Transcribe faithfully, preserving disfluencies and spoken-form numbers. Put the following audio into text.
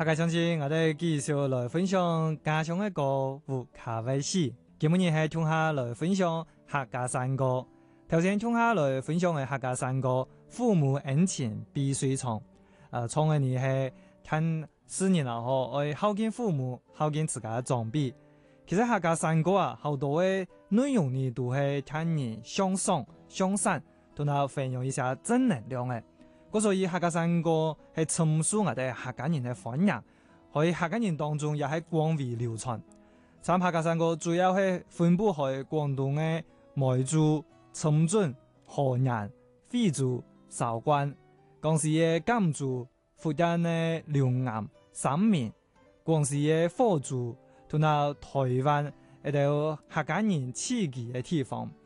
客家鄉親，我哋繼續來分享家鄉嘅歌胡卡威史。今日係聽下來分享客家山歌。頭先聽下來分享嘅客家山歌，父母恩情必須傳。呃，唱嘅你係聽四年啦，嗬，愛孝敬父母，孝敬自家嘅長輩。其實客家山歌啊，好多嘅內容呢都係聽人向上向善，同埋分享一下正能量嘅。所以客家山歌係陳述我哋客家人嘅歡迎，喺客家人當中也係廣為流傳。參客家山歌主要係分布喺廣東嘅梅州、深圳、河南、惠州、韶關、廣西嘅甘肅、福建嘅龍岩、三明、廣西嘅福州，同埋台灣一啲客家人聚集嘅地方。